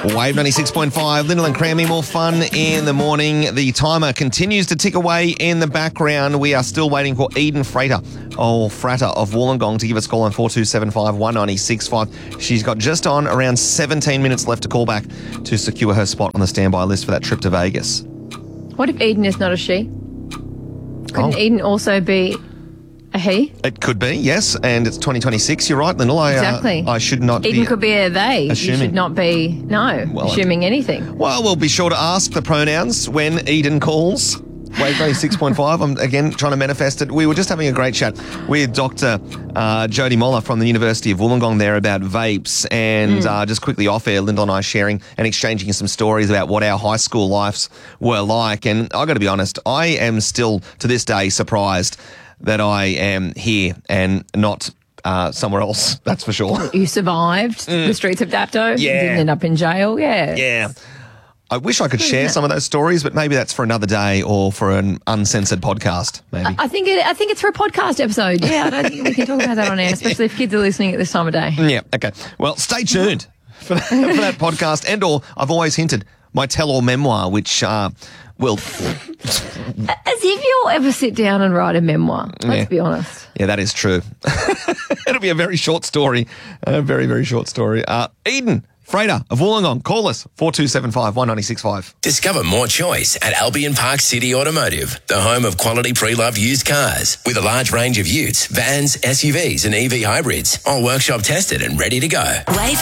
Wave 96.5, Lyndall and Crammy, more fun in the morning. The timer continues to tick away in the background. We are still waiting for Eden Frater of Wollongong to give us a call on 4275 196.5. She's got just on around 17 minutes left to call back to secure her spot on the standby list for that trip to Vegas. What if Eden is not a she? Couldn't Eden also be a he? It could be, yes, and it's 2026. You're right, Lyndall. Exactly. I should not Eden be could be a they. assuming. You should not be, assuming anything. Well, we'll be sure to ask the pronouns when Eden calls. Wave 96.5. I'm, again, trying to manifest it. We were just having a great chat with Dr. Jody Moller from the University of Wollongong there about vapes, and just quickly off air, Lyndall and I sharing and exchanging some stories about what our high school lives were like. And I've got to be honest, I am still, to this day, surprised that I am here and not somewhere else, that's for sure. You survived the streets of Dapto. Yeah. You didn't end up in jail. Yeah. I wish I could share some of those stories, but maybe that's for another day or for an uncensored podcast, maybe. I think it's for a podcast episode. Yeah, I don't think we can talk about that on air, especially if kids are listening at this time of day. Yeah, okay. Well, stay tuned for that podcast, and or I've always hinted, my tell-all memoir, which will... As if you'll ever sit down and write a memoir, let's be honest. Yeah, that is true. It'll be a very short story, a very, very short story. Eden Frater of Wollongong, call us, 4275 196.5. Discover more choice at Albion Park City Automotive, the home of quality pre-loved used cars, with a large range of utes, vans, SUVs and EV hybrids, all workshop tested and ready to go. Wave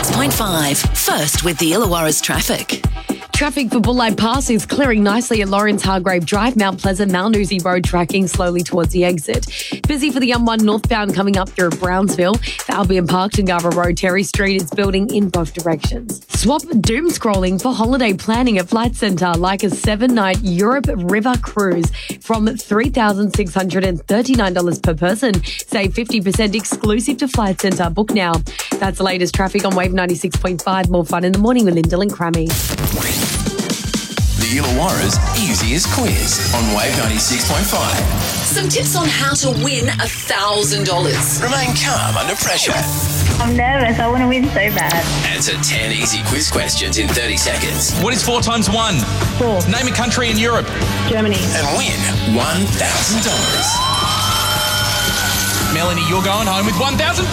96.5, first with the Illawarra's traffic. Traffic for Bullite Pass is clearing nicely at Lawrence Hargrave Drive, Mount Pleasant, Malnoosie Road, tracking slowly towards the exit. Busy for the M1 northbound coming up through Brownsville. For Albion Park to Garver Road, Terry Street is building in both directions. Swap doom scrolling for holiday planning at Flight Centre, like a 7-night Europe River cruise from $3,639 per person. Save 50% exclusive to Flight Centre. Book now. That's the latest traffic on Wave 96.5. More fun in the morning with Lyndall and Crammy. The Illawarra's easiest quiz on Wave 96.5. Some tips on how to win $1,000. Remain calm under pressure. I'm nervous. I want to win so bad. Answer 10 easy quiz questions in 30 seconds. What is 4 times 1? 4. Name a country in Europe. Germany. And win $1,000. Melanie, you're going home with $1,000.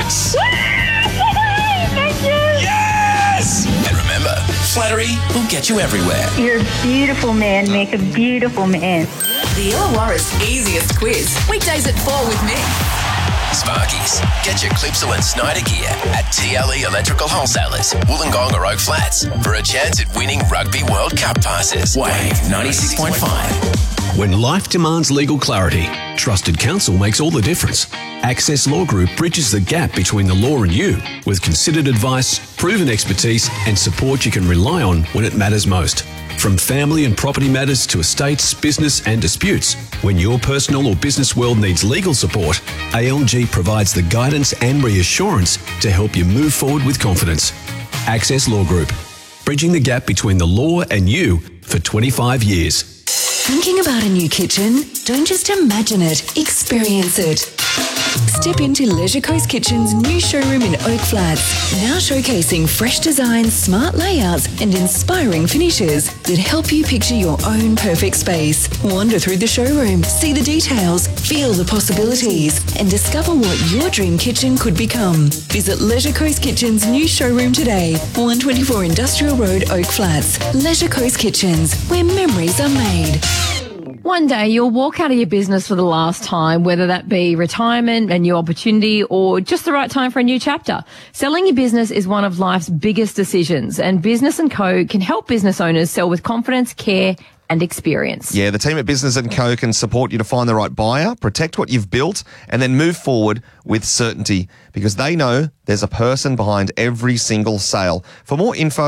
Thank you. Yes! And remember, flattery will get you everywhere. You're a beautiful man, Mick. A beautiful man. The Illawarra's easiest quiz. Weekdays at 4 with me. Sparkies, get your Clipsal and Snyder gear at TLE Electrical Wholesalers, Wollongong or Oak Flats for a chance at winning Rugby World Cup passes. Wave 96.5. When life demands legal clarity, trusted counsel makes all the difference. Access Law Group bridges the gap between the law and you with considered advice, proven expertise and support you can rely on when it matters most. From family and property matters to estates, business and disputes, when your personal or business world needs legal support, ALG provides the guidance and reassurance to help you move forward with confidence. Access Law Group, bridging the gap between the law and you for 25 years. Thinking about a new kitchen? Don't just imagine it, experience it. Step into Leisure Coast Kitchen's new showroom in Oak Flats, now showcasing fresh designs, smart layouts and inspiring finishes that help you picture your own perfect space. Wander through the showroom, see the details, feel the possibilities and discover what your dream kitchen could become. Visit Leisure Coast Kitchen's new showroom today, 124 Industrial Road, Oak Flats. Leisure Coast Kitchens, where memories are made. One day you'll walk out of your business for the last time, whether that be retirement, a new opportunity, or just the right time for a new chapter. Selling your business is one of life's biggest decisions, and Business & Co. can help business owners sell with confidence, care, and experience. Yeah, the team at Business & Co. can support you to find the right buyer, protect what you've built, and then move forward with certainty because they know there's a person behind every single sale. For more info,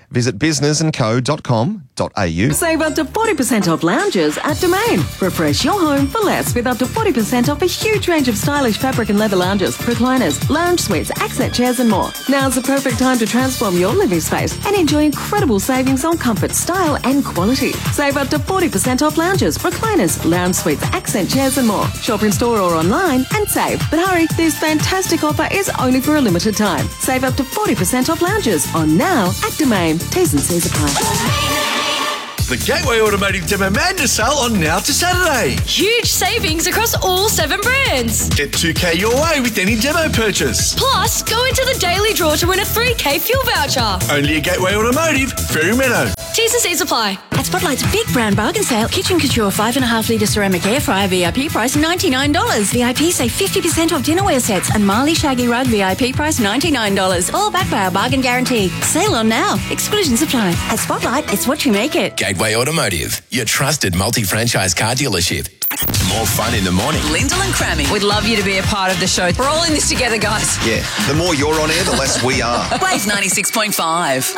Visit businessandco.com.au. Save up to 40% off lounges at Domain. Refresh your home for less with up to 40% off a huge range of stylish fabric and leather lounges, recliners, lounge suites, accent chairs and more. Now's the perfect time to transform your living space and enjoy incredible savings on comfort, style and quality. Save up to 40% off lounges, recliners, lounge suites, accent chairs and more. Shop in store or online and save. But hurry, this fantastic offer is only for a limited time. Save up to 40% off lounges on Now at Domain. T's and C's apply. The Gateway Automotive Demo Madness sale on now to Saturday. Huge savings across all 7 brands. Get $2,000 your way with any demo purchase. Plus, go into the daily draw to win a $3,000 fuel voucher. Only at Gateway Automotive, Fairy Meadow. T's and C's apply. At Spotlight's big brand bargain sale, Kitchen Couture 5.5 litre ceramic air fryer VIP price $99. VIP save 50% off dinnerware sets and Marley Shaggy Rug VIP price $99. All backed by our bargain guarantee. Sale on now. Exclusions apply. At Spotlight, it's what you make it. Gateway Automotive, your trusted multi-franchise car dealership. More fun in the morning. Lyndall and Crammy. We'd love you to be a part of the show. We're all in this together, guys. Yeah, the more you're on air, the less we are. Wave 96.5.